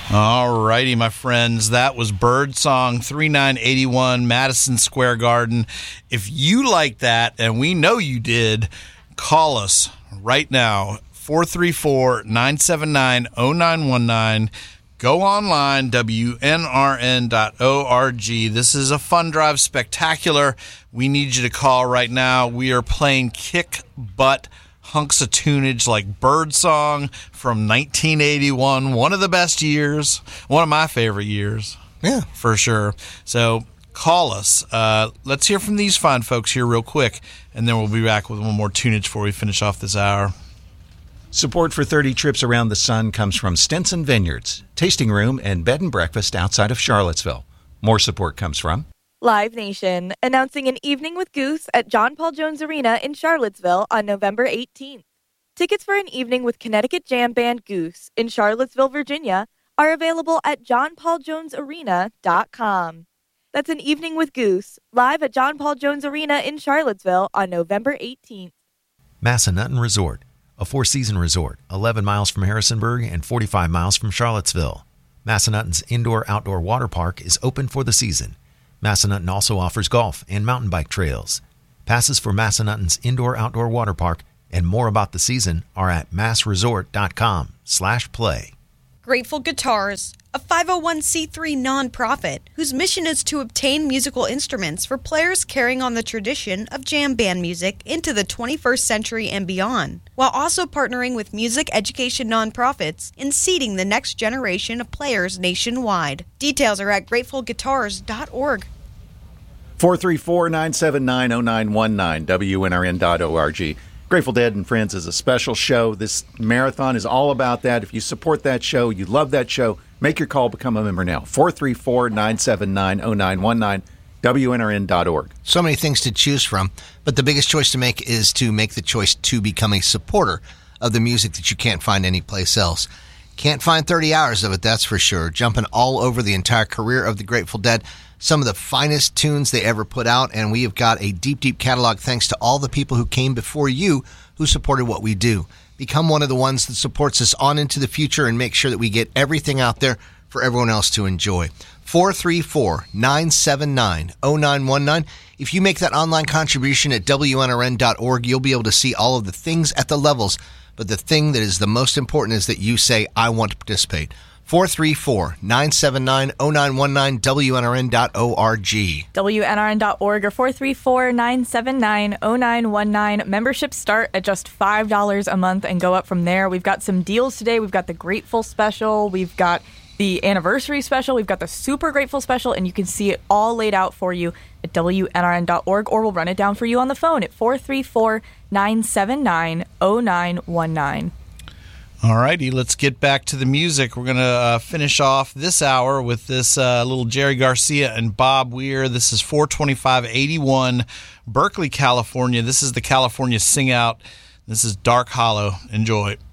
All righty, my friends. That was Birdsong 3981 Madison Square Garden. If you like that, and we know you did, call us right now, 434-979-0919. Go online, WNRN.org. This is a fun drive spectacular. We need you to call right now. We are playing kick butt hunks of tunage like Birdsong from 1981. One of the best years. One of my favorite years. Yeah. For sure. So call us. Let's hear from these fine folks here real quick, and then we'll be back with one more tunage before we finish off this hour. Support for 30 Trips Around the Sun comes from Stinson Vineyards, tasting room and bed and breakfast outside of Charlottesville. More support comes from Live Nation, announcing an evening with Goose at John Paul Jones Arena in Charlottesville on November 18th. Tickets for an evening with Connecticut jam band Goose in Charlottesville, Virginia, are available at johnpauljonesarena.com. That's an evening with Goose, live at John Paul Jones Arena in Charlottesville on November 18th. Massanutten Resort, a four-season resort, 11 miles from Harrisonburg and 45 miles from Charlottesville. Massanutten's indoor-outdoor water park is open for the season. Massanutten also offers golf and mountain bike trails. Passes for Massanutten's indoor-outdoor water park and more about the season are at massresort.com/play. Grateful Guitars, a 501c3 nonprofit whose mission is to obtain musical instruments for players carrying on the tradition of jam band music into the 21st century and beyond, while also partnering with music education nonprofits in seeding the next generation of players nationwide. Details are at gratefulguitars.org. 434-979-0919, WNRN.org. Grateful Dead and Friends is a special show. This marathon is all about that. If you support that show, you love that show, make your call, become a member now. 434-979-0919, WNRN.org. So many things to choose from, but the biggest choice to make is to make the choice to become a supporter of the music that you can't find anyplace else. Can't find 30 hours of it, that's for sure. Jumping all over the entire career of the Grateful Dead. Some of the finest tunes they ever put out, and we have got a deep, deep catalog thanks to all the people who came before you who supported what we do. Become one of the ones that supports us on into the future and make sure that we get everything out there for everyone else to enjoy. 434-979-0919. If you make that online contribution at WNRN.org, you'll be able to see all of the things at the levels, but the thing that is the most important is that you say, I want to participate. 434-979-0919, WNRN.org. WNRN.org or 434-979-0919. Memberships start at just $5 a month and go up from there. We've got some deals today. We've got the Grateful Special. We've got the Anniversary Special. We've got the Super Grateful Special, and you can see it all laid out for you at WNRN.org, or we'll run it down for you on the phone at 434-979-0919. All righty, let's get back to the music. We're going to finish off this hour with this little Jerry Garcia and Bob Weir. This is 42581 Berkeley, California. This is the California Sing Out. This is Dark Hollow. Enjoy.